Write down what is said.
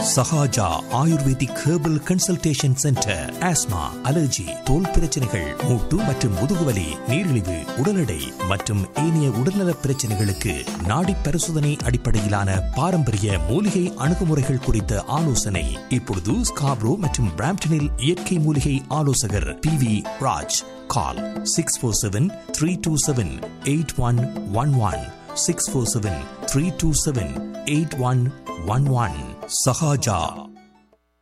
Sahaja ayurvedic herbal consultation centre. Asthma, allergy, தோல் பிரச்சனைகள், மூட்டு மற்றும் முதுகுவலி, நீரிழிவு, உடல் எடை மற்றும் ஏனைய உடல்நல பிரச்சனைகளுக்கு நாடி பரிசோதனை அடிப்படையிலான பாரம்பரிய மூலிகை அணுகுமுறைகள் குறித்த ஆலோசனை. இப்பொழுது ஸ்காப்ரோ மற்றும் பிராம்ப்டனில் இயற்கை மூலிகை ஆலோசகர் PV ராஜ். கால் 647-327-8111 647-327-8111. சஹாஜா